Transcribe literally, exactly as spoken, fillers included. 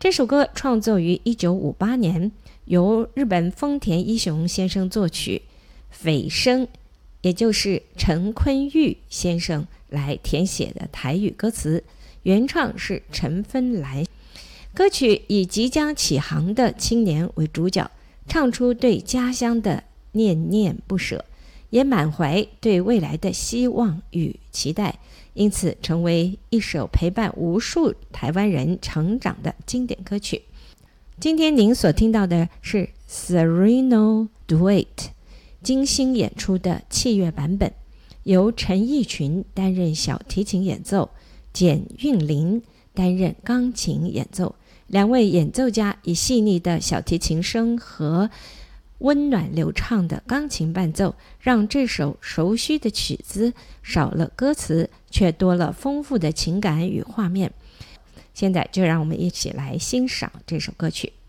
这首歌创作于一九五八年，由日本丰田一雄先生作曲，斐生也就是陈坤玉先生来填写的台语歌词，原唱是陈芬来。歌曲以即将起航的青年为主角，唱出对家乡的念念不舍，也满怀对未来的希望与期待，因此成为一首陪伴无数台湾人成长的经典歌曲。今天您所听到的是 Sereno Duet 精心演出的器乐版本，由陈奕群担任小提琴演奏，简韵玲担任钢琴演奏。两位演奏家以细腻的小提琴声和温暖流畅的钢琴伴奏，让这首熟悉的曲子少了歌词，却多了丰富的情感与画面。现在就让我们一起来欣赏这首歌曲。